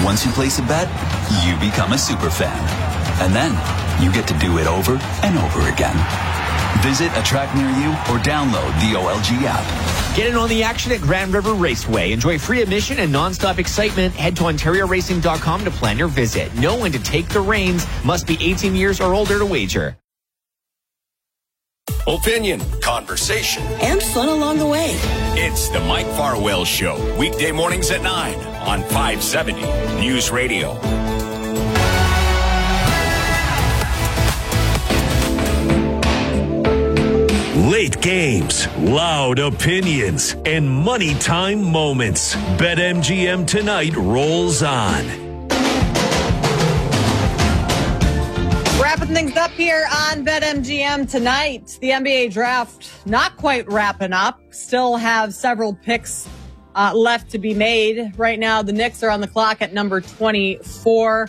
Once you place a bet, you become a super fan. And then you get to do it over and over again. Visit a track near you or download the OLG app. Get in on the action at Grand River Raceway. Enjoy free admission and nonstop excitement. Head to OntarioRacing.com to plan your visit. Know when to take the reins. Must be 18 years or older to wager. Opinion, conversation, and fun along the way. It's the Mike Farwell Show. Weekday mornings at 9 on 570 News Radio. Late games, loud opinions, and money time moments. BetMGM tonight rolls on. Wrapping things up here on BetMGM tonight. The NBA draft not quite wrapping up. Still have several picks left to be made. Right now, the Knicks are on the clock at number 24.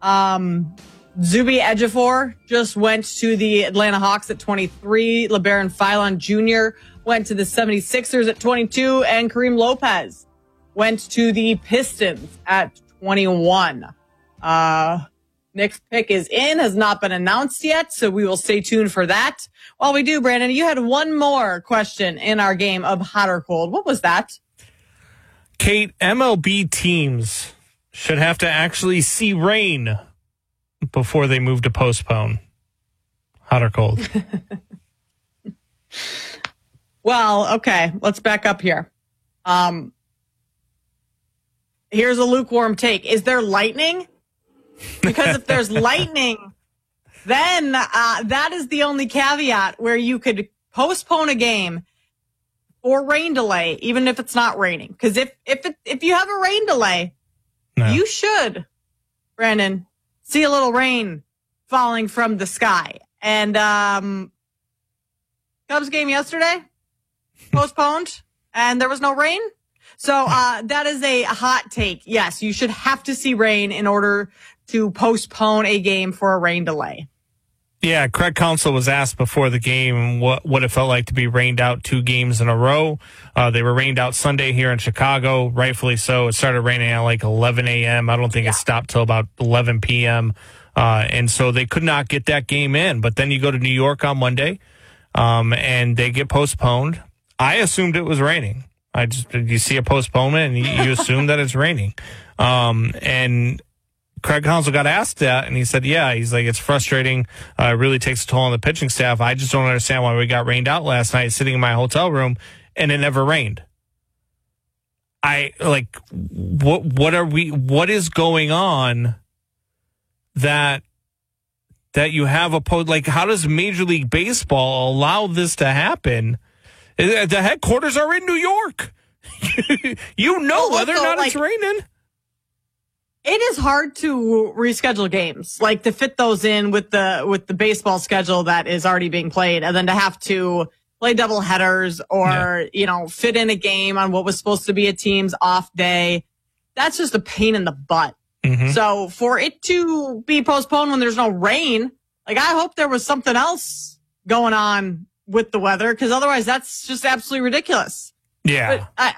Zuby Ejiofor just went to the Atlanta Hawks at 23. LeBaron Philon Jr. went to the 76ers at 22. And Kareem Lopez went to the Pistons at 21. Nick's pick is in, has not been announced yet, so we will stay tuned for that. While we do, Brandon, you had one more question in our game of hot or cold. What was that? Kate, MLB teams should have to actually see rain before they move to postpone. Hot or cold? Well, okay, let's back up here. Here's a lukewarm take. Is there lightning? Because if there's lightning, then that is the only caveat where you could postpone a game or rain delay, even if it's not raining. Because if you have a rain delay, you should, Brandon, see a little rain falling from the sky. And Cubs game yesterday postponed, and there was no rain. So that is a hot take. Yes, you should have to see rain in order to postpone a game for a rain delay. Yeah, Craig Counsell was asked before the game what it felt like to be rained out 2 games in a row. They were rained out Sunday here in Chicago, rightfully so. It started raining at like 11 a.m. I don't think it stopped till about 11 p.m. And so they could not get that game in. But then you go to New York on Monday, and they get postponed. I assumed it was raining. You see a postponement and you assume that it's raining. And Craig Counsell got asked that, and he said, he's like, it's frustrating. It really takes a toll on the pitching staff. I just don't understand why we got rained out last night sitting in my hotel room and it never rained. What is going on that you have how does Major League Baseball allow this to happen? The headquarters are in New York. Whether or not it's raining. It is hard to reschedule games, like to fit those in with the baseball schedule that is already being played, and then to have to play double headers or, fit in a game on what was supposed to be a team's off day. That's just a pain in the butt. Mm-hmm. So for it to be postponed when there's no rain, I hope there was something else going on with the weather, because otherwise that's just absolutely ridiculous. Yeah. But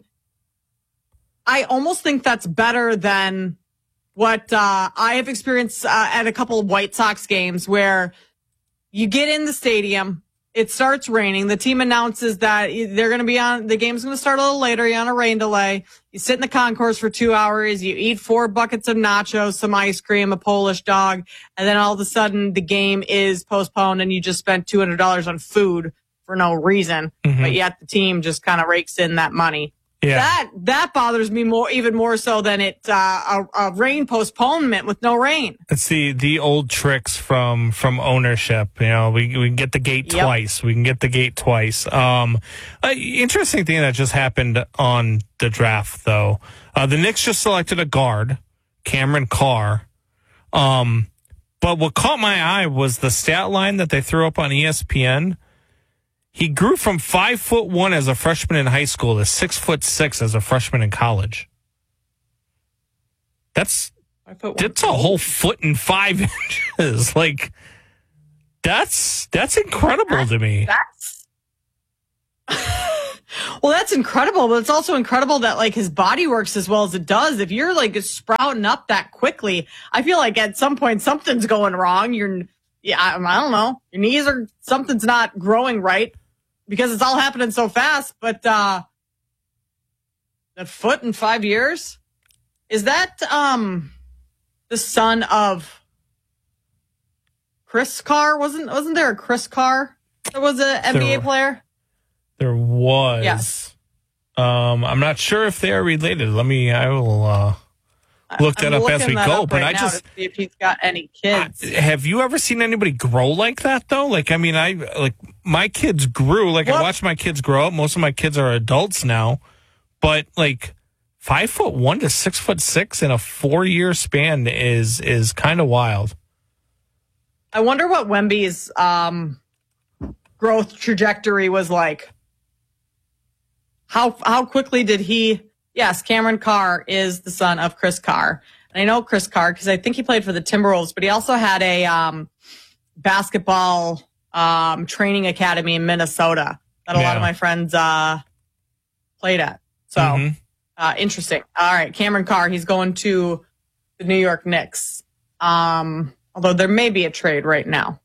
I almost think that's better than what I have experienced at a couple of White Sox games, where you get in the stadium, it starts raining, the team announces that they're going to be on, the game's going to start a little later, you're on a rain delay, you sit in the concourse for 2 hours, you eat 4 buckets of nachos, some ice cream, a Polish dog, and then all of a sudden the game is postponed and you just spent $200 on food for no reason, but yet the team just kind of rakes in that money. Yeah. That bothers me even more so than a rain postponement with no rain. It's the old tricks from ownership. We can get the gate twice. We can get the gate twice. Interesting thing that just happened on the draft, though. The Knicks just selected a guard, Cameron Carr. But what caught my eye was the stat line that they threw up on ESPN. He grew from 5'1" as a freshman in high school to 6'6" as a freshman in college. That's a whole 1.5 inches. That's incredible to me. Well, that's incredible, but it's also incredible that like his body works as well as it does. If you're like sprouting up that quickly, I feel like at some point something's going wrong. I don't know. Your knees something's not growing right because it's all happening so fast. But that foot in 5 years, is that the son of Chris Carr? Wasn't there a Chris Carr that was an NBA player? There was. Yes. I'm not sure if they are related. I will look that up as we go. But I just to see if he's got any kids. Have you ever seen anybody grow like that though? Like, I mean, my kids grew. Like, I watched my kids grow up. Most of my kids are adults now, but like 5'1" to 6'6" in a 4-year span is kind of wild. I wonder what Wemby's growth trajectory was like. How quickly did he? Yes, Cameron Carr is the son of Chris Carr. And I know Chris Carr because I think he played for the Timberwolves, but he also had a basketball training academy in Minnesota that a lot of my friends played at. So interesting. All right, Cameron Carr, he's going to the New York Knicks. Although there may be a trade right now.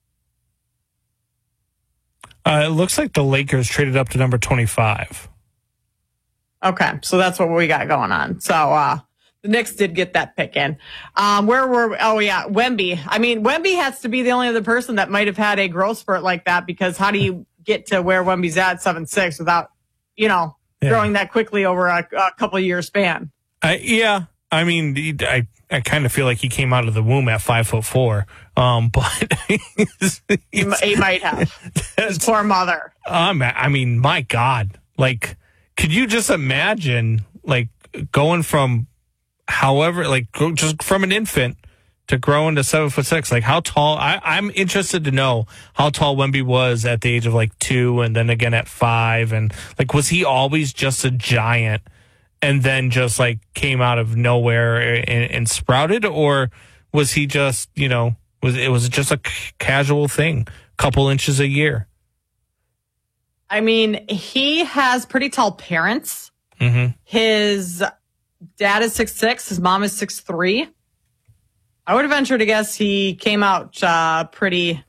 It looks like the Lakers traded up to number 25. Okay, so that's what we got going on. So the Knicks did get that pick in. Wemby. I mean, Wemby has to be the only other person that might have had a growth spurt like that, because how do you get to where Wemby's at 7'6" without, growing that quickly over a couple of year span? I mean, I kind of feel like he came out of the womb at 5'4", but he might have. His poor mother. I mean, my God, like, could you just imagine, like, going from just from an infant to growing to 7'6"? Like, how tall? I'm interested to know how tall Wemby was at the age of like 2, and then again at 5, and like, was he always just a giant? And then just like came out of nowhere and sprouted, or was he just, was it just a casual thing, couple inches a year? I mean, he has pretty tall parents. Mm-hmm. His dad is 6'6", his mom is 6'3". I would venture to guess he came out pretty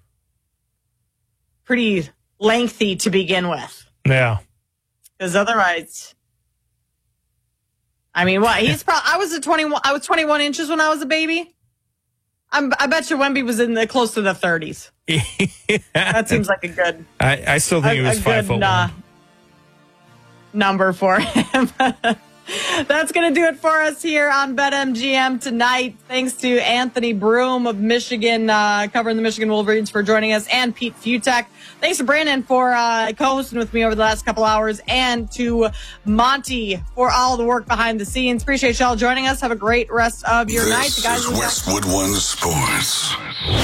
lengthy to begin with. Yeah, because otherwise. I mean, what he's probably. I was 21 inches when I was a baby. I bet you Wemby was close to the 30s. Yeah. That seems like a good. I still think he was 5'1" number for him. That's going to do it for us here on BetMGM tonight. Thanks to Anthony Broom of Michigan, covering the Michigan Wolverines, for joining us, and Pete Futek. Thanks to Brandon for co-hosting with me over the last couple hours, and to Monty for all the work behind the scenes. Appreciate y'all joining us. Have a great rest of your night. The guys is Westwood One Sports.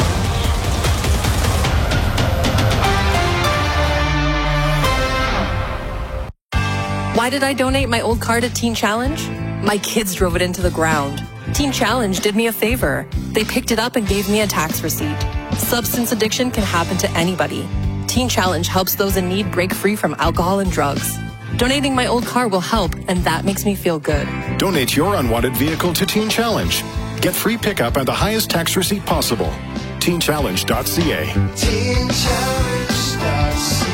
Why did I donate my old car to Teen Challenge? My kids drove it into the ground. Teen Challenge did me a favor. They picked it up and gave me a tax receipt. Substance addiction can happen to anybody. Teen Challenge helps those in need break free from alcohol and drugs. Donating my old car will help, and that makes me feel good. Donate your unwanted vehicle to Teen Challenge. Get free pickup and the highest tax receipt possible. TeenChallenge.ca. TeenChallenge.ca.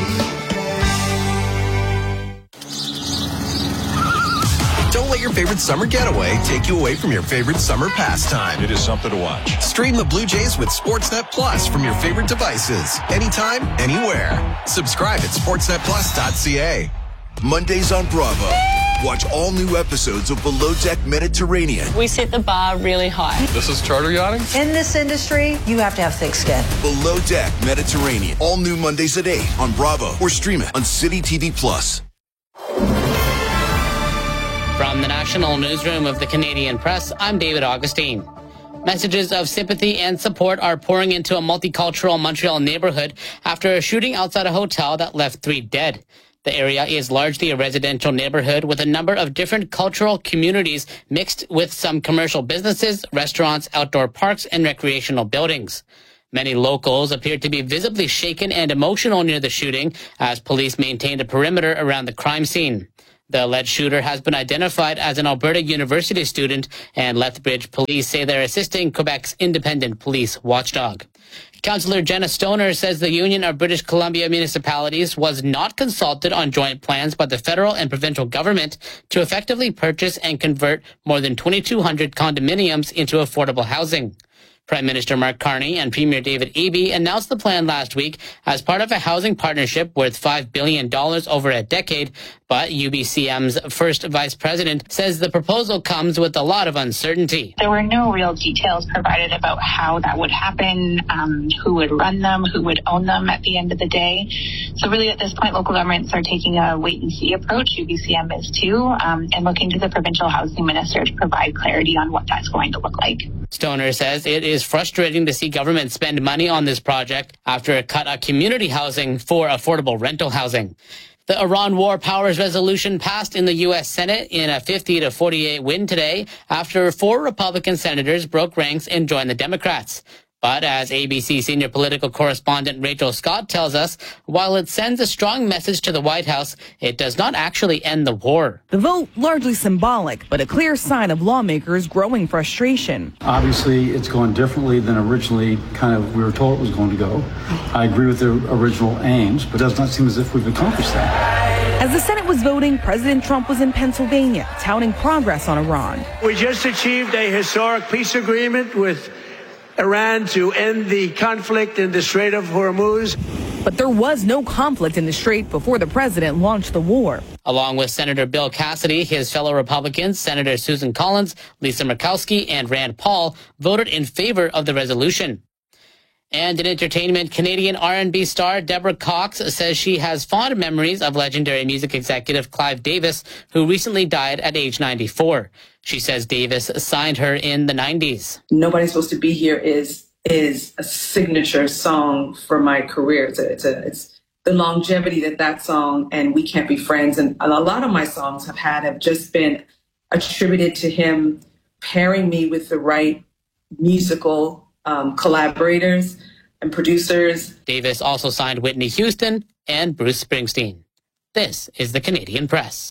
Don't let your favorite summer getaway take you away from your favorite summer pastime. It is something to watch. Stream the Blue Jays with Sportsnet Plus from your favorite devices. Anytime, anywhere. Subscribe at sportsnetplus.ca. Mondays on Bravo. Watch all new episodes of Below Deck Mediterranean. We set the bar really high. This is charter yachting? In this industry, you have to have thick skin. Below Deck Mediterranean. All new Mondays at 8 on Bravo, or stream it on City TV Plus. From the National Newsroom of the Canadian Press, I'm David Augustine. Messages of sympathy and support are pouring into a multicultural Montreal neighborhood after a shooting outside a hotel that left 3 dead. The area is largely a residential neighborhood with a number of different cultural communities mixed with some commercial businesses, restaurants, outdoor parks, and recreational buildings. Many locals appeared to be visibly shaken and emotional near the shooting as police maintained a perimeter around the crime scene. The alleged shooter has been identified as an Alberta University student, and Lethbridge police say they're assisting Quebec's independent police watchdog. Councillor Jenna Stoner says the Union of British Columbia Municipalities was not consulted on joint plans by the federal and provincial government to effectively purchase and convert more than 2,200 condominiums into affordable housing. Prime Minister Mark Carney and Premier David Eby announced the plan last week as part of a housing partnership worth $5 billion over a decade, but UBCM's first vice president says the proposal comes with a lot of uncertainty. There were no real details provided about how that would happen, who would run them, who would own them at the end of the day. So really at this point, local governments are taking a wait-and-see approach. UBCM is too, and looking to the provincial housing minister to provide clarity on what that's going to look like. Stoner says it is frustrating to see government spend money on this project after it cut out community housing for affordable rental housing. The Iran War Powers Resolution passed in the U.S. Senate in a 50-48 win today after 4 Republican senators broke ranks and joined the Democrats. But as ABC senior political correspondent Rachel Scott tells us, while it sends a strong message to the White House, it does not actually end the war. The vote largely symbolic, but a clear sign of lawmakers' growing frustration. Obviously, it's going differently than originally we were told it was going to go. I agree with the original aims, but it does not seem as if we've accomplished that. As the Senate was voting, President Trump was in Pennsylvania, touting progress on Iran. We just achieved a historic peace agreement with Iran to end the conflict in the Strait of Hormuz. But there was no conflict in the Strait before the president launched the war. Along with Senator Bill Cassidy, his fellow Republicans, Senator Susan Collins, Lisa Murkowski, and Rand Paul voted in favor of the resolution. And in entertainment, Canadian R&B star Deborah Cox says she has fond memories of legendary music executive Clive Davis, who recently died at age 94. She says Davis signed her in the 90s. Nobody's Supposed to Be Here is a signature song for my career. It's the longevity that song and We Can't Be Friends and a lot of my songs have just been attributed to him pairing me with the right musical collaborators and producers. Davis also signed Whitney Houston and Bruce Springsteen. This is the Canadian Press.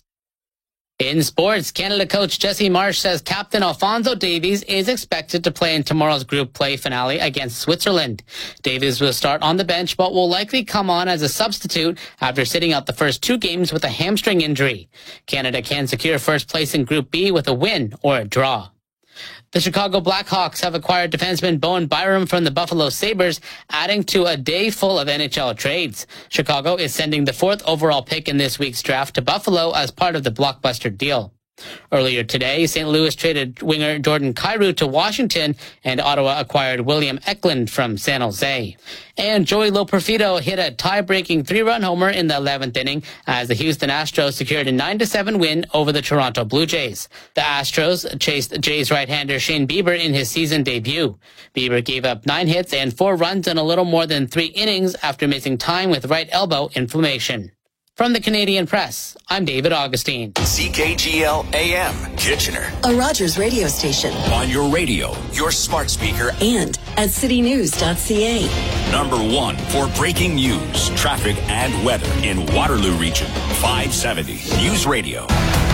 In sports, Canada coach Jesse Marsh says Captain Alphonso Davies is expected to play in tomorrow's group play finale against Switzerland. Davies will start on the bench but will likely come on as a substitute after sitting out the first 2 games with a hamstring injury. Canada can secure first place in Group B with a win or a draw. The Chicago Blackhawks have acquired defenseman Bowen Byram from the Buffalo Sabres, adding to a day full of NHL trades. Chicago is sending the 4th overall pick in this week's draft to Buffalo as part of the blockbuster deal. Earlier today, St. Louis traded winger Jordan Kyrou to Washington, and Ottawa acquired William Eklund from San Jose. And Joey Loperfido hit a tie-breaking 3-run homer in the 11th inning as the Houston Astros secured a 9-7 win over the Toronto Blue Jays. The Astros chased Jays right-hander Shane Bieber in his season debut. Bieber gave up 9 hits and 4 runs in a little more than 3 innings after missing time with right elbow inflammation. From the Canadian Press, I'm David Augustine. CKGL AM, Kitchener. A Rogers radio station. On your radio, your smart speaker, and at citynews.ca. Number 1 for breaking news, traffic, and weather in Waterloo Region. 570 News Radio.